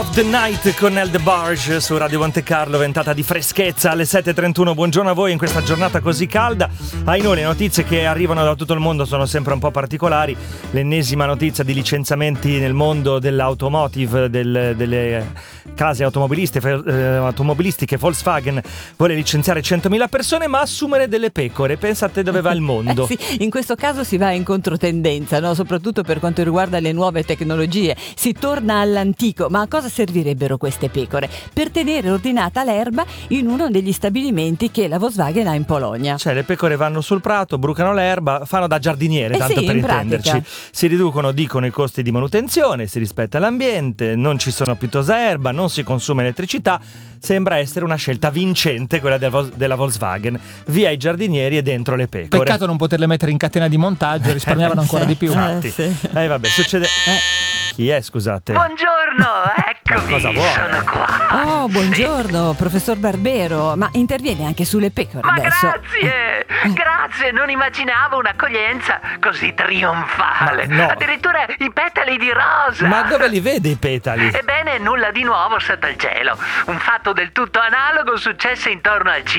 The Night con El DeBarge su Radio Monte Carlo, ventata di freschezza alle 7.31. Buongiorno a voi in questa giornata così calda. Noi le notizie che arrivano da tutto il mondo sono sempre un po' particolari. L'ennesima notizia di licenziamenti nel mondo dell'automotive, delle case automobilistiche. Volkswagen vuole licenziare 100.000 persone ma assumere delle pecore. Pensate dove va il mondo. Sì, in questo caso si va in controtendenza, no? Soprattutto per quanto riguarda le nuove tecnologie. Si torna all'antico. Ma a cosa servirebbero queste pecore? Per tenere ordinata l'erba in uno degli stabilimenti che la Volkswagen ha in Polonia. Cioè le pecore vanno sul prato, brucano l'erba, fanno da giardiniere, tanto sì, per in intenderci. pratica. Si riducono, dicono, i costi di manutenzione, si rispetta l'ambiente, non ci sono più tosa erba, non si consuma elettricità. Sembra essere una scelta vincente quella della Volkswagen. Via i giardinieri e dentro le pecore. Peccato non poterle mettere in catena di montaggio, risparmiavano ancora di più. Infatti. Sì. Vabbè, succede. Chi è, scusate? Buongiorno, eccomi, Cosa vuole? sono qua. Oh, buongiorno, professor Barbero. Ma interviene anche sulle pecore Ma adesso. grazie, non immaginavo un'accoglienza così trionfale. Ma no. Addirittura i petali di rosa. Ma dove li vede i petali? Ebbene, nulla di nuovo sotto il cielo. Un fatto del tutto analogo successe intorno al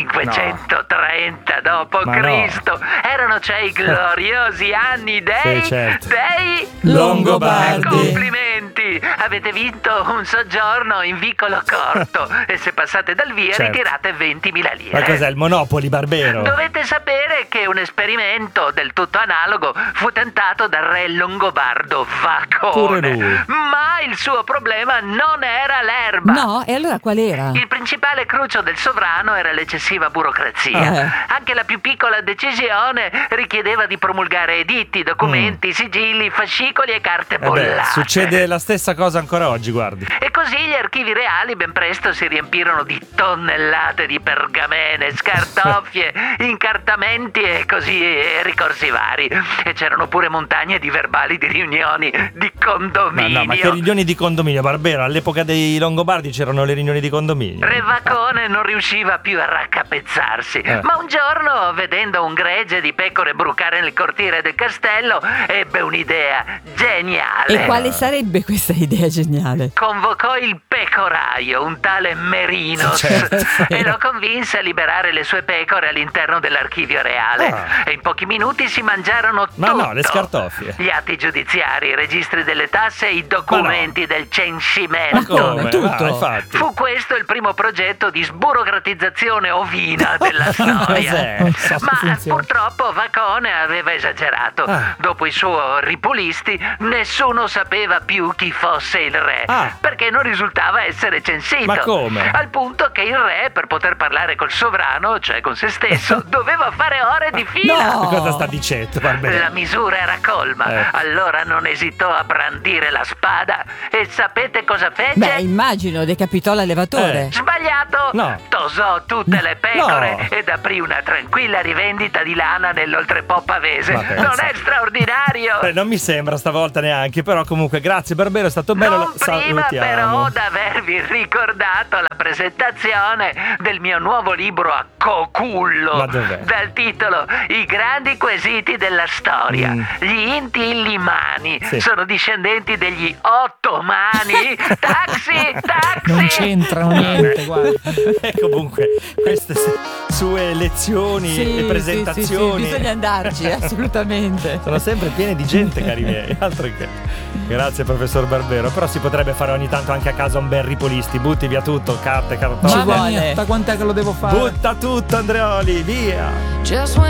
530 d.C. no. Erano cioè i gloriosi anni dei... Sì, certo. dei... Longobardi. Complimenti! Avete vinto un soggiorno in vicolo corto e se passate dal via Certo. ritirate 20.000 lire. Ma cos'è il Monopoli, Barbero? Dovete sapere che un esperimento del tutto analogo fu tentato dal re longobardo Pure Vacone. lui. Ma il suo problema non era l'erba. No, e allora qual era? Il principale cruccio del sovrano era l'eccessiva burocrazia. Anche la più piccola decisione richiedeva di promulgare editti, documenti, sigilli, fascicoli e carte bollate. Succede la stessa cosa ancora oggi, guardi. E così gli archivi reali ben presto si riempirono di tonnellate di pergamene, scartoffie, incartamenti e così ricorsi vari. E c'erano pure montagne di verbali di riunioni di condominio. Ma che riunioni di condominio, Barbero? All'epoca dei Longobardi c'erano le riunioni di condominio. Re Vacone non riusciva più a raccapezzarsi, ma un giorno, vedendo un gregge di pecore brucare nel cortile del castello, ebbe un'idea geniale. E quale sarebbe questa idea geniale? Convocò il pecoraio, un tale Merinos, Certo. e lo convinse a liberare le sue pecore all'interno dell'archivio reale. E in pochi minuti si mangiarono Ma tutto. no, le scartoffie. Gli atti giudiziari, i registri delle tasse e i documenti del censimento. Ma come? Tutto? Infatti. Fu questo il primo progetto di sburocratizzazione ovina della storia. Cos'è? Non so se Ma funziona. purtroppo Vacone aveva esagerato. Dopo i suoi ripulisti, nessuno sapeva più chi fosse il re, perché non risultava essere censito. Ma come? Al punto che il re, per poter parlare col sovrano, cioè con se stesso, doveva fare ore di fila. No! Cosa sta dicendo, Barbero? La misura era colma. Allora non esitò a brandire la spada. E sapete cosa fece? Beh, immagino, decapitò l'allevatore. Sbagliato! No. Tosò tutte le pecore No. ed aprì una tranquilla rivendita di lana nell'oltrepo pavese. Ma pensa. Non è straordinario? Non mi sembra stavolta neanche, però comunque grazie Barbero, è stato bello. Non prima Salutiamo. però d'avervi ricordato la presentazione del mio nuovo libro a cocullo. Ma dov'è? Dal titolo I grandi quesiti della storia. Gli Inti Illimani Sì. sono discendenti degli Ottomani. Taxi! Non c'entrano niente, guarda. E comunque queste sue lezioni e presentazioni Sì, bisogna andarci, assolutamente. sono sempre piene di gente, cari miei. Altro che. Grazie professor Barbero. Però si potrebbe fare ogni tanto anche a casa un bel ripulisti. Butti via tutto, carte, cartone. Ci Mamma vuole. mia, da quant'è che lo devo fare? Butta tutto, Andreoli, via. Just when